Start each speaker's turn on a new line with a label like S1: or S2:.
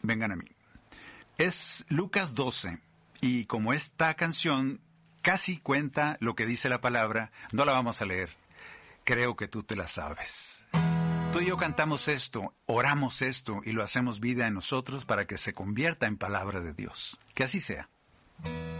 S1: vengan a mí. Es Lucas 12, y como esta canción casi cuenta lo que dice la palabra, no la vamos a leer. Creo que tú te la sabes. Tú y yo cantamos esto, oramos esto, y lo hacemos vida en nosotros para que se convierta en palabra de Dios. Que así sea.